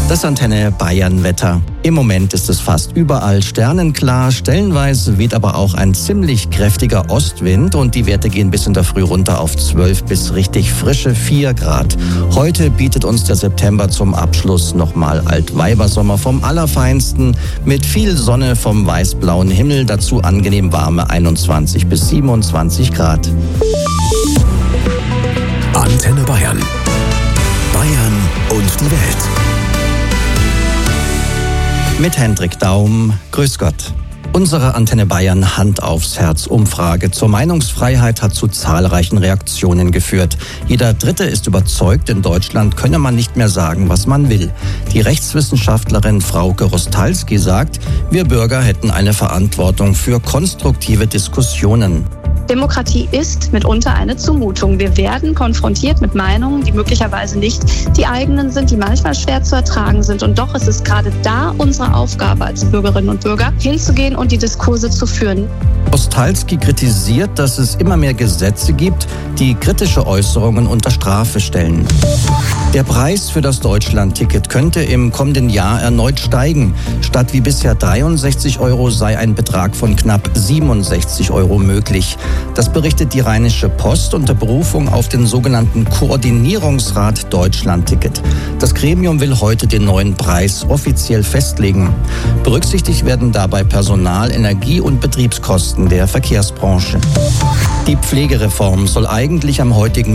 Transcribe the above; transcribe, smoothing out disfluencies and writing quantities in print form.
Das Antenne Bayern Wetter. Im Moment ist es fast überall sternenklar, stellenweise weht aber auch ein ziemlich kräftiger Ostwind und die Werte gehen bis in der Früh runter auf 12 bis richtig frische 4 Grad. Heute bietet uns der September zum Abschluss nochmal Altweibersommer vom Allerfeinsten mit viel Sonne vom weißblauen Himmel, dazu angenehm warme 21 bis 27 Grad. Antenne Bayern. Bayern und die Welt. Mit Hendrik Daum. Grüß Gott. Unsere Antenne Bayern Hand aufs Herz Umfrage zur Meinungsfreiheit hat zu zahlreichen Reaktionen geführt. Jeder Dritte ist überzeugt, in Deutschland könne man nicht mehr sagen, was man will. Die Rechtswissenschaftlerin Frauke Rostalski sagt, wir Bürger hätten eine Verantwortung für konstruktive Diskussionen. Demokratie ist mitunter eine Zumutung. Wir werden konfrontiert mit Meinungen, die möglicherweise nicht die eigenen sind, die manchmal schwer zu ertragen sind. Und doch ist es gerade da unsere Aufgabe als Bürgerinnen und Bürger, hinzugehen und die Diskurse zu führen. Rostalski kritisiert, dass es immer mehr Gesetze gibt, die kritische Äußerungen unter Strafe stellen. Der Preis für das Deutschland-Ticket könnte im kommenden Jahr erneut steigen. Statt wie bisher 63 € sei ein Betrag von knapp 67 € möglich. Das berichtet die Rheinische Post unter Berufung auf den sogenannten Koordinierungsrat Deutschland-Ticket. Das Gremium will heute den neuen Preis offiziell festlegen. Berücksichtigt werden dabei Personal-, Energie- und Betriebskosten der Verkehrsbranche. Die Pflegereform soll eigentlich am heutigen